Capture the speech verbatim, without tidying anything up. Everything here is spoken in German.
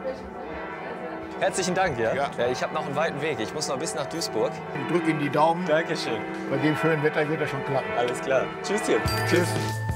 Herzlichen Dank, ja? Ja. ja ich habe noch einen weiten Weg. Ich muss noch bis nach Duisburg. Ich drücke Ihnen die Daumen. Dankeschön. Bei dem schönen Wetter wird das schon klappen. Alles klar. Tschüss jetzt. Tschüss.